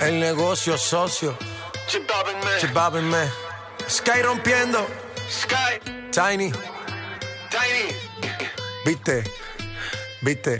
El negocio socio. Chipápenme. Sky rompiendo. Sky. Tiny. Tiny. Viste.